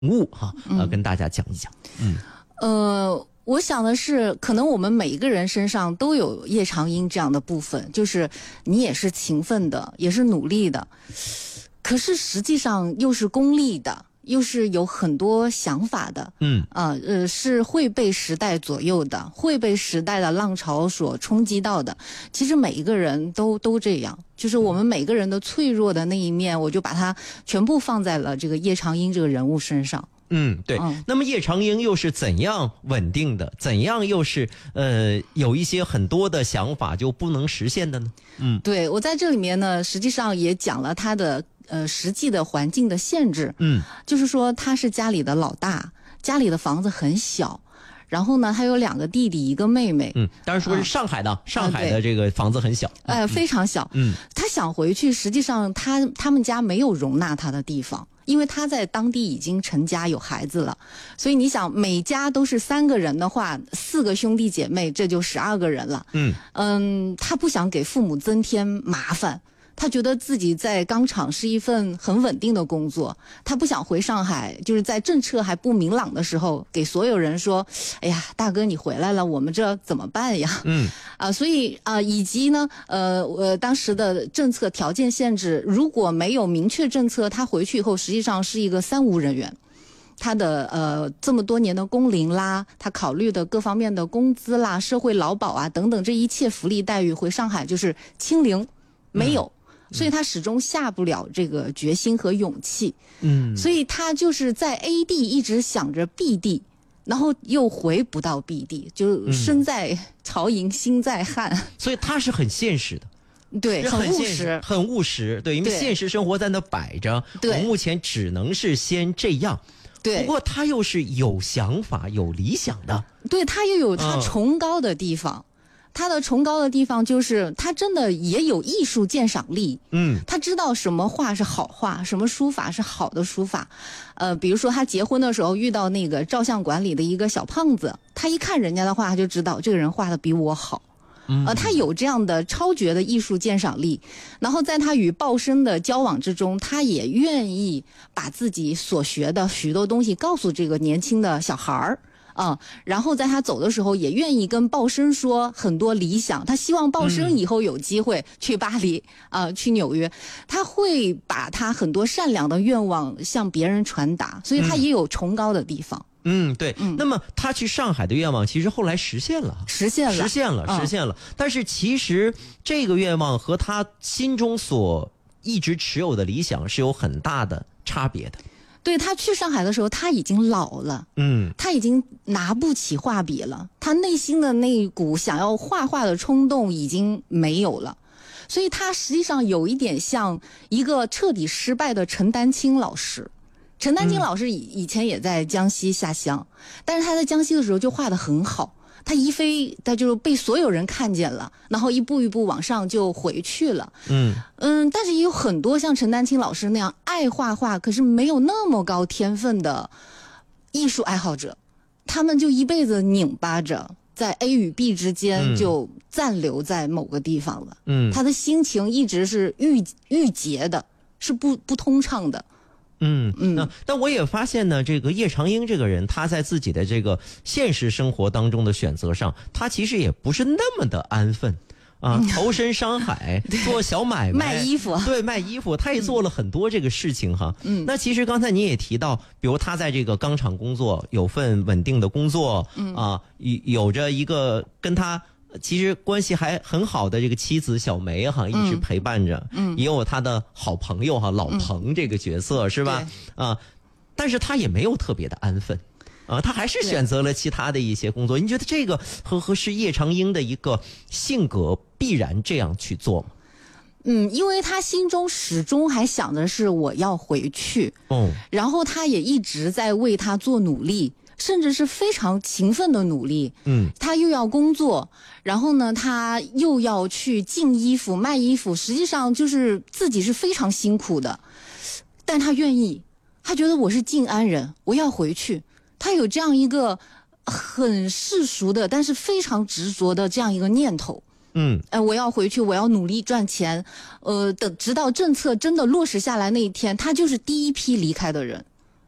悟哈，跟大家讲一讲。 我想的是，可能我们每一个人身上都有叶长英这样的部分，就是你也是勤奋的，也是努力的，可是实际上又是功利的，又是有很多想法的，是会被时代左右的，会被时代的浪潮所冲击到的。其实每一个人都这样，就是我们每个人的脆弱的那一面，我就把它全部放在了这个叶长英这个人物身上。 对。那么叶长英又是怎样稳定的？怎样又是有一些很多的想法就不能实现的呢？ 对，我在这里面呢，实际上也讲了他的实际的环境的限制。就是说他是家里的老大，家里的房子很小。然后呢，他有2个弟弟1个妹妹。 当然说是上海的，上海的这个房子很小， 非常小。他想回去，实际上他们家没有容纳他的地方，因为他在当地已经成家有孩子了，所以你想每家都是3个人的话，4个兄弟姐妹，这就12个人了。他不想给父母增添麻烦。他觉得自己在钢厂是一份很稳定的工作，他不想回上海，就是在政策还不明朗的时候给所有人说，哎呀，大哥你回来了，我们这怎么办呀？所以以及呢当时的政策条件限制，如果没有明确政策，他回去以后实际上是一个3无人员。他的这么多年的工龄啦，他考虑的各方面的工资啦、社会劳保啊等等，这一切福利待遇回上海就是清零，没有。所以他始终下不了这个决心和勇气。所以他就是在 A 地一直想着 B 地，然后又回不到 B 地，就身在曹营心在汉。所以他是很现实的。 对，很务实， 很务实。对，因为现实生活在那摆着，我目前只能是先这样。对，不过他又是有想法、有理想的。 对，他又有他崇高的地方。他的崇高的地方就是他真的也有艺术鉴赏力。他知道什么画是好画，什么书法是好的书法。比如说他结婚的时候遇到那个照相馆里的一个小胖子，他一看人家的画，他就知道这个人画的比我好。他有这样的超绝的艺术鉴赏力。然后在他与鲍生的交往之中，他也愿意把自己所学的许多东西告诉这个年轻的小孩儿。然后在他走的时候也愿意跟鲍生说很多理想，他希望鲍生以后有机会去巴黎去纽约，他会把他很多善良的愿望向别人传达，所以他也有崇高的地方。 对。那么他去上海的愿望其实后来实现了。但是其实这个愿望和他心中所一直持有的理想是有很大的差别的。 对，他去上海的时候他已经老了。他已经拿不起画笔了，他内心的那一股想要画画的冲动已经没有了。所以他实际上有一点像一个彻底失败的陈丹青老师。陈丹青老师以前也在江西下乡，但是他在江西的时候就画得很好，他一飞他就被所有人看见了，然后一步一步往上就回去了。但是也有很多像陈丹青老师那样爱画画可是没有那么高天分的艺术爱好者，他们就一辈子拧巴着在 A 与 B 之间就暂留在某个地方了。他的心情一直是郁结的，是不通畅的。 但我也发现呢，这个叶长英这个人，他在自己的这个现实生活当中的选择上，他其实也不是那么的安分投身商海做小买卖， 卖衣服。 对，卖衣服，他也做了很多这个事情哈。那其实刚才你也提到，比如他在这个钢厂工作，有份稳定的工作，有着一个跟他其实关系还很好的这个妻子小梅哈，一直陪伴着，也有他的好朋友哈，老彭这个角色是吧？但是他也没有特别的安分。他还是选择了其他的一些工作。你觉得这个和是叶长英的一个性格必然这样去做吗？ 因为他心中始终还想的是我要回去。然后他也一直在为他做努力，甚至是非常勤奋的努力。他又要工作，然后呢他又要去进衣服卖衣服，实际上就是自己是非常辛苦的，但他愿意，他觉得我是晋安人，我要回去。他有这样一个很世俗的但是非常执着的这样一个念头。我要回去，我要努力赚钱，直到政策真的落实下来那一天，他就是第一批离开的人。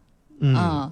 嗯